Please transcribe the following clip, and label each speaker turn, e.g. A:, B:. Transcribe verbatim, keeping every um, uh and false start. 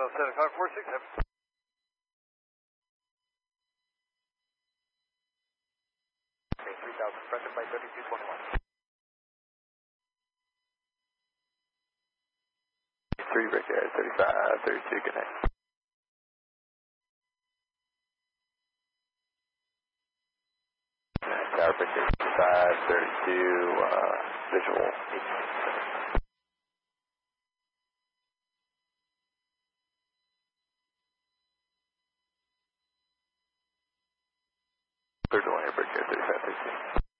A: Roswell, Santa Clara four six seven.
B: Okay, three thousand, present by thirty-two twenty-one.
C: three, Brickyard, thirty-five, thirty-two, good night. Tower Brickyard, thirty-five, thirty-two, uh, visual. Clear to one here, Brickyard, thirty-five, thirty-two.